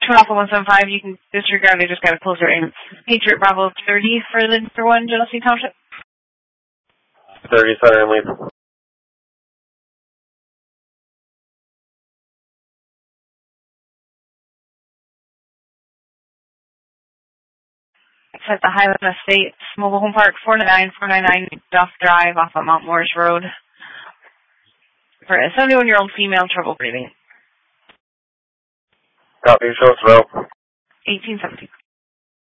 Turn off the 175. You can disregard. They just got a closer aim. Patriot Bravo 30 for the number 1, Genesee Township. 30 center and lead. It's at the Highland Estates Mobile Home Park, 499 Duff Drive off of Mount Morris Road. For a 71-year-old female, trouble breathing. Copy, show us route. 1817.